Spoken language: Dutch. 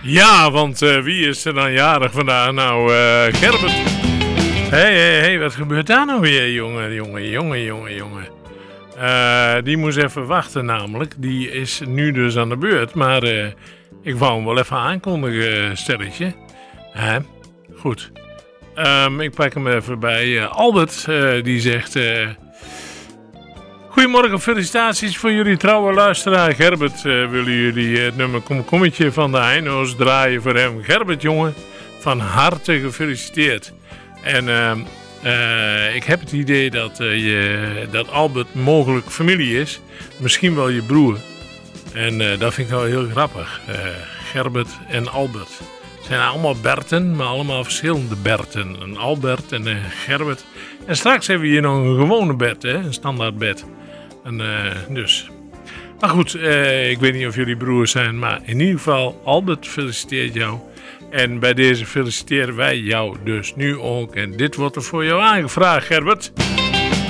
Ja, want wie is er dan jarig vandaag? Nou, Gerbert. Hé, wat gebeurt daar nou weer, jongen? Die moest even wachten namelijk. Die is nu dus aan de beurt. Maar ik wou hem wel even aankondigen, stelletje. Goed. Ik pak hem even bij Albert. Die zegt... Goedemorgen, felicitaties voor jullie trouwe luisteraar Gerbert. Willen jullie het nummer Komkommetje van de Heino's draaien voor hem? Gerbert, jongen, van harte gefeliciteerd. En ik heb het idee dat Albert mogelijk familie is. Misschien wel je broer. En dat vind ik wel heel grappig. Gerbert en Albert. Het zijn allemaal Berten, maar allemaal verschillende Berten. Een Albert en een Gerbert. En straks hebben we hier nog een gewone bed, hè? Een standaard bed. En, dus. Maar goed, ik weet niet of jullie broers zijn, maar in ieder geval, Albert feliciteert jou. En bij deze feliciteren wij jou dus nu ook. En dit wordt er voor jou aangevraagd, Gerbert.